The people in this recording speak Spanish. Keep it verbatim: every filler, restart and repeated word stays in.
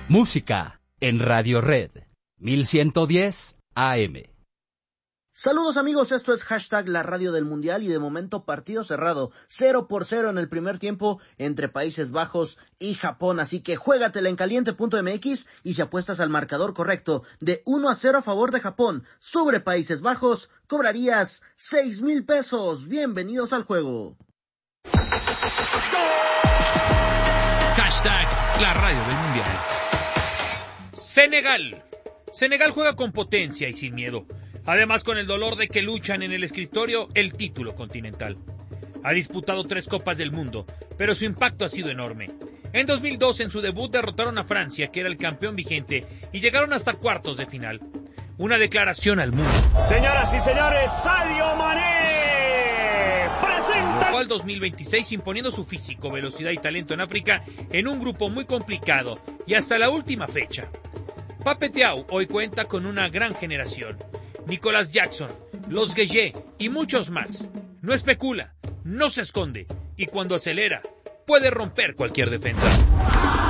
Música en Radio Red, mil ciento diez A M. Saludos amigos, esto es hashtag la radio del mundial y de momento partido cerrado, cero por cero en el primer tiempo entre Países Bajos y Japón, así que juégatela en caliente punto m x y si apuestas al marcador correcto de uno a cero a favor de Japón sobre Países Bajos, cobrarías seis mil pesos. Bienvenidos al juego. Hashtag la radio del mundial. Senegal. Senegal juega con potencia y sin miedo. Además, con el dolor de que luchan en el escritorio el título continental. Ha disputado tres Copas del Mundo, pero su impacto ha sido enorme. En dos mil dos, en su debut, derrotaron a Francia, que era el campeón vigente, y llegaron hasta cuartos de final. Una declaración al mundo. Señoras y señores, Sadio Mané presenta... Llegó al dos mil veintiséis imponiendo su físico, velocidad y talento en África en un grupo muy complicado y hasta la última fecha. Pape Thiaw hoy cuenta con una gran generación. Nicolas Jackson, Los Gueye y muchos más. No especula, no se esconde y cuando acelera puede romper cualquier defensa.